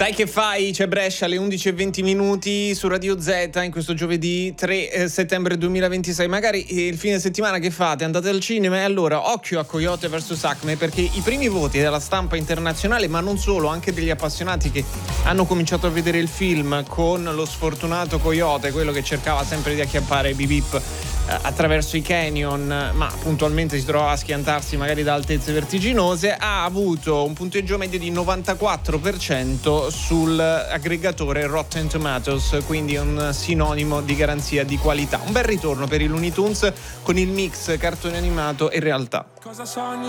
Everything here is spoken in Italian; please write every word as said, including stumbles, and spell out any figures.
Dai che fai, c'è Brescia alle undici e venti minuti su Radio Z in questo giovedì tre settembre duemilaventisei. Magari il fine settimana che fate? Andate al cinema e allora occhio a Coyote versus Acme, perché i primi voti della stampa internazionale, ma non solo, anche degli appassionati che hanno cominciato a vedere il film con lo sfortunato Coyote, quello che cercava sempre di acchiappare Bip Bip attraverso i canyon, ma puntualmente si trovava a schiantarsi magari da altezze vertiginose, ha avuto un punteggio medio di novantaquattro per cento sull'aggregatore Rotten Tomatoes, quindi un sinonimo di garanzia di qualità. Un bel ritorno per i Looney Tunes con il mix cartone animato e realtà. Cosa sogni